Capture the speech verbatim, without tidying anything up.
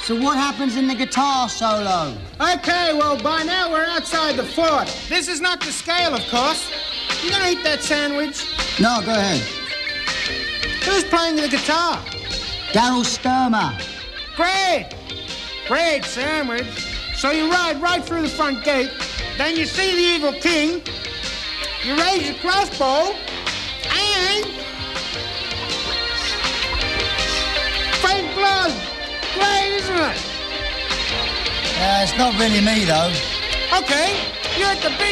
So what happens in the guitar solo? Okay, well, by now we're outside the fort. This is not the scale, of course. You gonna eat that sandwich? No, go ahead. Who's playing the guitar? Daryl Sturmer. Great! Great sandwich. So you ride right through the front gate, then you see the evil king, you raise your crossbow, and... faint blood! Great, isn't it? Uh, it's not really me, though. Okay, you're at the beach.